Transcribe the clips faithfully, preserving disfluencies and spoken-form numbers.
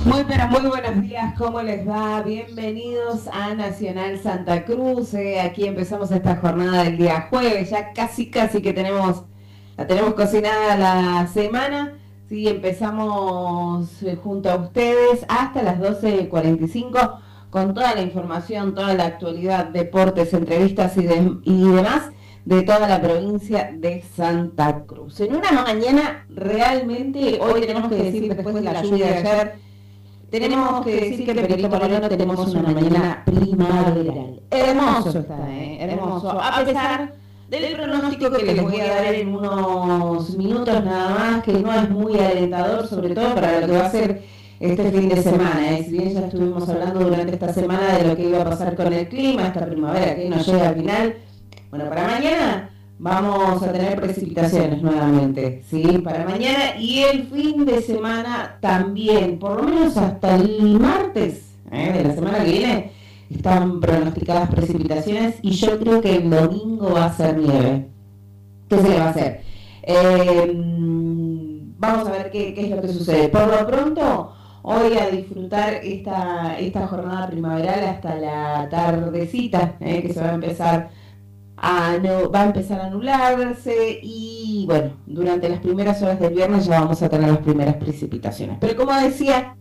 Muy, pero muy buenos días, ¿cómo les va? Bienvenidos a Nacional Santa Cruz. Eh, aquí empezamos esta jornada del día jueves, ya casi casi que tenemos, la tenemos cocinada la semana. Sí, empezamos eh, junto a ustedes hasta las doce cuarenta y cinco con toda la información, toda la actualidad, deportes, entrevistas y, de, y demás de toda la provincia de Santa Cruz. En una mañana realmente, hoy tenemos que decir, después de la lluvia de ayer, tenemos que decir que en Perito Moreno tenemos una mañana primaveral. Hermoso está, ¿eh? Hermoso. A pesar del pronóstico que les voy a dar en unos minutos nada más, que no es muy alentador, sobre todo para lo que va a ser este fin de semana. ¿eh? Si bien ya estuvimos hablando durante esta semana de lo que iba a pasar con el clima, esta primavera que nos llega al final, bueno, para mañana vamos a tener precipitaciones nuevamente, ¿sí? Para mañana y el fin de semana también, por lo menos hasta el martes ¿eh? de la semana que viene, están pronosticadas precipitaciones y yo creo que el domingo va a ser nieve. ¿Qué se le va a hacer? Eh, vamos a ver qué, qué es lo que sucede. Por lo pronto, hoy a disfrutar esta, esta jornada primaveral hasta la tardecita, ¿eh? que se va a empezar A no, va a empezar a anularse y bueno, durante las primeras horas del viernes ya vamos a tener las primeras precipitaciones. Pero como decía,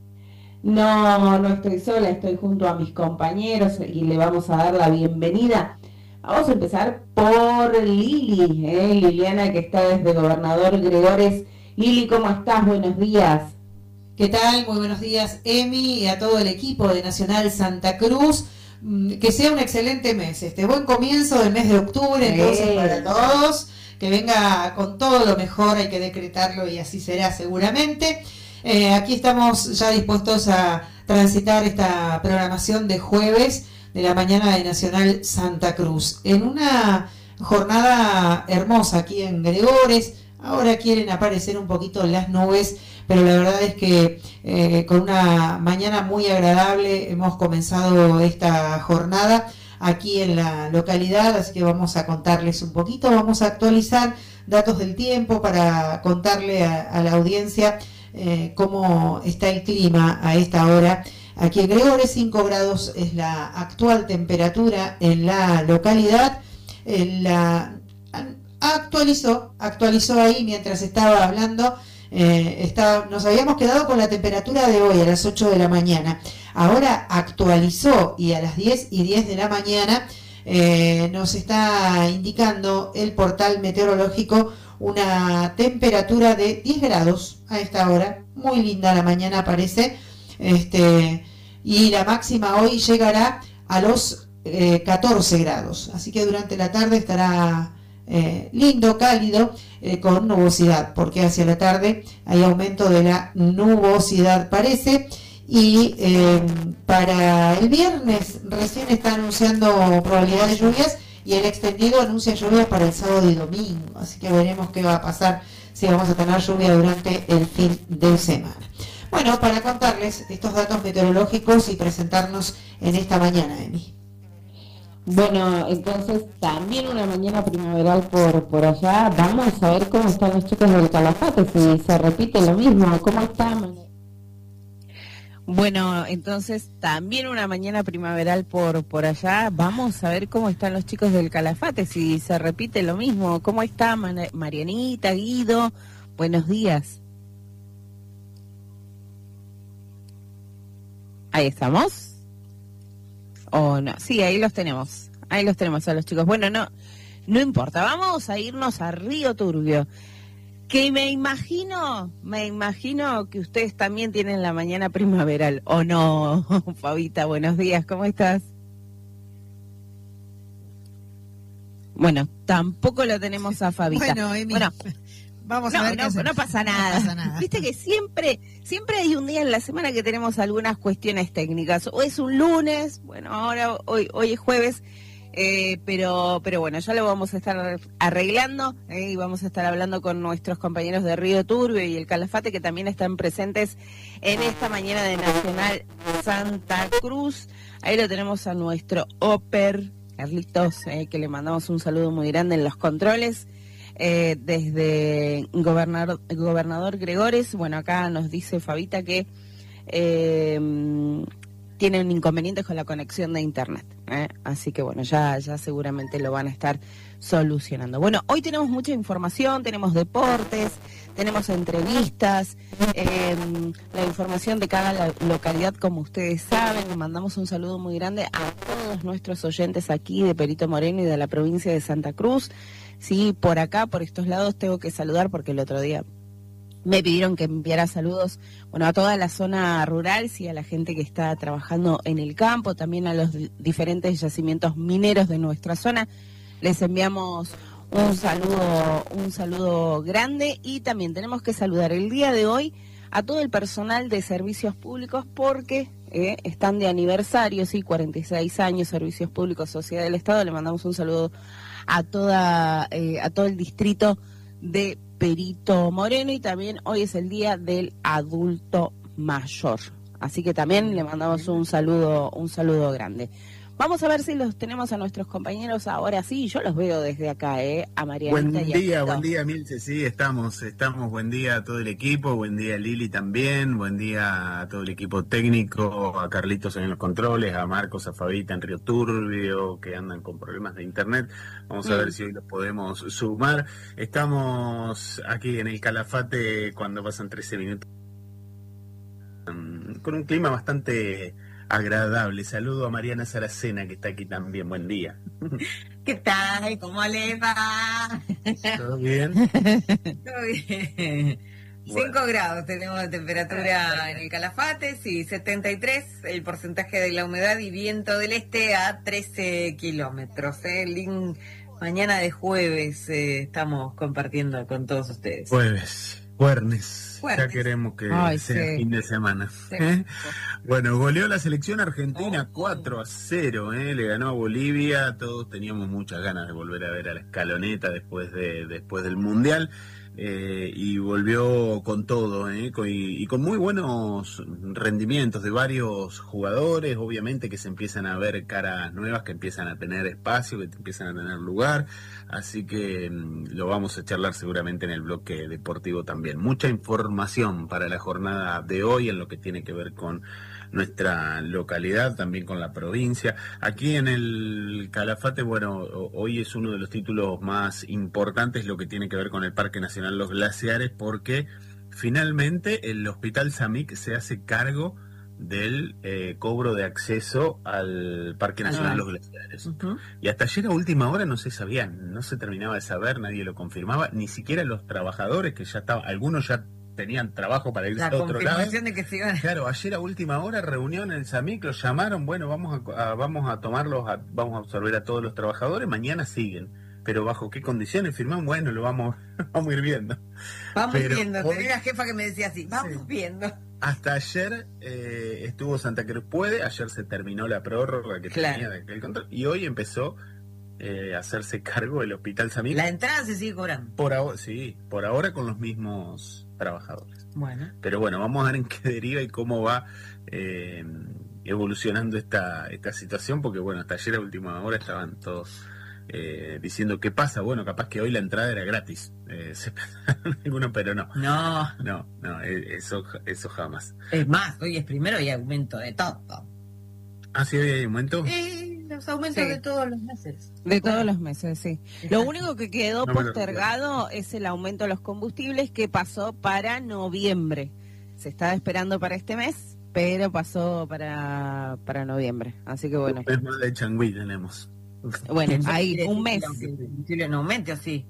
no, no estoy sola, estoy junto a mis compañeros y le vamos a dar la bienvenida. Vamos a empezar por Lili, ¿eh? Liliana, que está desde Gobernador Gregores. Lili, ¿cómo estás? Buenos días. ¿Qué tal? Muy buenos días, Emi, y a todo el equipo de Nacional Santa Cruz. Que sea un excelente mes, este buen comienzo del mes de octubre, entonces eh. para todos, que venga con todo lo mejor, hay que decretarlo y así será seguramente. Eh, aquí estamos ya dispuestos a transitar esta programación de jueves de la mañana de Nacional Santa Cruz, en una jornada hermosa aquí en Gregores. Ahora quieren aparecer un poquito las nubes, pero la verdad es que eh, con una mañana muy agradable hemos comenzado esta jornada aquí en la localidad, así que vamos a contarles un poquito, vamos a actualizar datos del tiempo para contarle a, a la audiencia eh, cómo está el clima a esta hora. Aquí en Gregores, cinco grados es la actual temperatura en la localidad. En la, actualizó, actualizó ahí mientras estaba hablando. Eh, está, nos habíamos quedado con la temperatura de hoy a las ocho de la mañana, ahora actualizó y a las diez y diez de la mañana eh, nos está indicando el portal meteorológico una temperatura de diez grados a esta hora, muy linda la mañana parece, este, y la máxima hoy llegará a los eh, catorce grados, así que durante la tarde estará Eh, lindo, cálido, eh, con nubosidad, porque hacia la tarde hay aumento de la nubosidad parece, y eh, para el viernes recién está anunciando probabilidad de lluvias y el extendido anuncia lluvias para el sábado y domingo, así que veremos qué va a pasar, si vamos a tener lluvia durante el fin de semana. Bueno, para contarles estos datos meteorológicos y presentarnos en esta mañana, Emi. Bueno, entonces también una mañana primaveral por por allá. Vamos a ver cómo están los chicos del Calafate, si se repite lo mismo. ¿Cómo están? Bueno, entonces también una mañana primaveral por por allá. Vamos a ver cómo están los chicos del Calafate, si se repite lo mismo. ¿Cómo está Marianita, Guido? Buenos días. Ahí estamos. Oh, no, sí, ahí los tenemos, ahí los tenemos a los chicos. Bueno, no, no importa, vamos a irnos a Río Turbio, que me imagino, me imagino que ustedes también tienen la mañana primaveral, ¿o no? Fabita, buenos días, ¿cómo estás? Bueno, tampoco lo tenemos a Fabita. Bueno, Emi. Bueno, Vamos no, a ver no, no pasa nada. No pasa nada. Viste que siempre, siempre hay un día en la semana que tenemos algunas cuestiones técnicas. O es un lunes, bueno, ahora hoy, hoy es jueves, eh, pero, pero bueno, ya lo vamos a estar arreglando eh, y vamos a estar hablando con nuestros compañeros de Río Turbio y el Calafate, que también están presentes en esta mañana de Nacional Santa Cruz. Ahí lo tenemos a nuestro Oper, Carlitos, eh, que le mandamos un saludo muy grande en los controles. eh, desde Gobernador, Gobernador Gregores. Bueno, acá nos dice Fabita que eh, tienen inconvenientes con la conexión de internet, ¿eh? Así que bueno, ya, ya seguramente lo van a estar solucionando. Bueno, hoy tenemos mucha información, tenemos deportes, tenemos entrevistas, eh, la información de cada localidad, como ustedes saben. Le mandamos un saludo muy grande a todos nuestros oyentes aquí de Perito Moreno y de la provincia de Santa Cruz. Sí, por acá, por estos lados, tengo que saludar porque el otro día me pidieron que enviara saludos, bueno, a toda la zona rural, sí, a la gente que está trabajando en el campo, también a los diferentes yacimientos mineros de nuestra zona. Les enviamos un saludo, un saludo grande, y también tenemos que saludar el día de hoy a todo el personal de servicios públicos porque eh, están de aniversario, sí, cuarenta y seis años, Servicios Públicos, Sociedad del Estado. Le mandamos un saludo a toda, eh, a todo el distrito de Perito Moreno, y también hoy es el día del adulto mayor, así que también le mandamos un saludo, un saludo grande. Vamos a ver si los tenemos a nuestros compañeros ahora sí. Yo los veo desde acá, ¿eh? A Marianita Buen y a día, Tito. buen día, Milce. Sí, estamos, estamos. Buen día a todo el equipo, buen día a Lili también, buen día a todo el equipo técnico, a Carlitos en los controles, a Marcos, a Fabita en Río Turbio, que andan con problemas de internet. Vamos a Mm. ver si hoy los podemos sumar. Estamos aquí en el Calafate cuando pasan trece minutos, um, con un clima bastante agradable. Saludo a Mariana Saracena, que está aquí también. Buen día. ¿Qué tal? ¿Cómo le va? ¿Todo bien? Todo bien. Bueno. cinco grados tenemos de temperatura en el Calafate, sí, setenta y tres el porcentaje de la humedad y viento del este a trece kilómetros. ¿eh? Lin- Mañana de jueves eh, estamos compartiendo con todos ustedes. Jueves, jueves. Ya Jueves. queremos que Ay, sea sí. fin de semana. Sí. ¿Eh? Bueno, goleó la selección argentina cuatro a cero, ¿eh? Le ganó a Bolivia. Todos teníamos muchas ganas de volver a ver a la escaloneta después de después del Mundial. Eh, y volvió con todo, ¿eh? Con- y, y con muy buenos rendimientos de varios jugadores, obviamente que se empiezan a ver caras nuevas, que empiezan a tener espacio, que empiezan a tener lugar, así que mm, lo vamos a charlar seguramente en el bloque deportivo también. Mucha información para la jornada de hoy en lo que tiene que ver con nuestra localidad, también con la provincia. Aquí en el Calafate, bueno, o- hoy es uno de los títulos más importantes, lo que tiene que ver con el Parque Nacional Los Glaciares, porque finalmente el Hospital Samic se hace cargo del eh, cobro de acceso al Parque Nacional Ah. Los Glaciares. Ujú. Y hasta ayer a última hora no se sabía, no se terminaba de saber, nadie lo confirmaba, ni siquiera los trabajadores que ya estaban, algunos ya tenían trabajo para irse La a otro lado. confirmación de que se iban a... Claro, ayer a última hora reunión en el SAMIC, los llamaron, bueno, vamos a, a- vamos a tomarlos, a- vamos a absorber a todos los trabajadores, mañana siguen. Pero ¿bajo qué condiciones firman? Bueno, lo vamos, vamos a ir viendo. Vamos Pero viendo, hoy- tenía una jefa que me decía así, vamos Sí. viendo. Hasta ayer eh, estuvo Santa Cruz Puede, ayer se terminó la prórroga que Claro. tenía de aquel control, y hoy empezó eh, a hacerse cargo del Hospital SAMIC. La entrada se sigue cobrando. Por ahora, sí, por ahora con los mismos trabajadores. Bueno. Pero bueno, vamos a ver en qué deriva y cómo va eh, evolucionando esta, esta situación, porque bueno, hasta ayer a última hora estaban todos eh, diciendo qué pasa. Bueno, capaz que hoy la entrada era gratis, eh, se pensaron algunos, pero no, No, no, no, eh, eso, eso jamás. es más, hoy es primero y aumento de todo. Ah, sí, hoy hay aumento. Eh, los aumentos Sí. de todos los meses. De todos los meses, sí. Lo único que quedó No me lo postergado es el aumento de los combustibles, que pasó para noviembre. Se estaba esperando para este mes, pero pasó para, para noviembre. Así que bueno, Es más de Changüí tenemos. bueno, Eso hay quiere un decir mes, que el combustible no aumente, ¿o sí?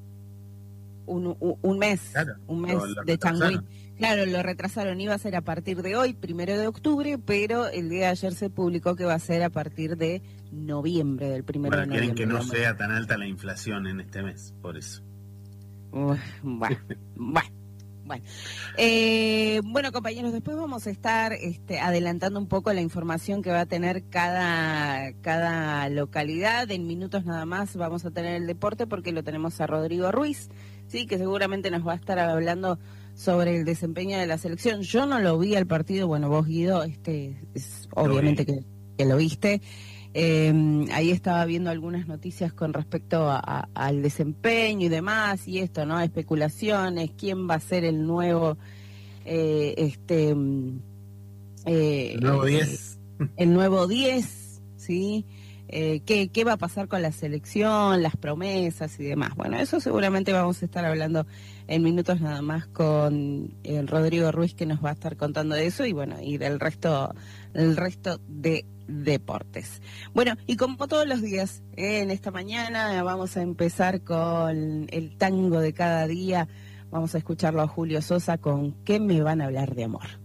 un, un, un mes, Claro, un mes lo- lo de Changüí. retrasaron. Claro, lo retrasaron, iba a ser a partir de hoy, primero de octubre, pero el día de ayer se publicó que va a ser a partir de noviembre, del primero Bueno, de quieren noviembre. que no digamos. sea tan alta la inflación en este mes, por eso. Uf, Bueno, bueno, bueno. Eh, bueno, compañeros, después vamos a estar este, adelantando un poco la información que va a tener cada, cada localidad. En minutos nada más vamos a tener el deporte porque lo tenemos a Rodrigo Ruiz, sí, que seguramente nos va a estar hablando sobre el desempeño de la selección. Yo no lo vi al partido, bueno, vos, Guido, este, es, obviamente que, que lo viste. Eh, ahí estaba viendo algunas noticias con respecto a, a- al desempeño y demás, y esto, ¿no? Especulaciones, quién va a ser el nuevo, eh, este, mm, Eh, el nuevo diez. El nuevo diez, ¿sí? Eh, ¿qué, ¿Qué va a pasar con la selección, las promesas y demás? Bueno, eso seguramente vamos a estar hablando en minutos nada más con el Rodrigo Ruiz, que nos va a estar contando de eso y bueno, y del resto, el resto de deportes. Bueno, y como todos los días, eh, en esta mañana vamos a empezar con el tango de cada día. Vamos a escucharlo a Julio Sosa con ¿Qué me van a hablar de amor?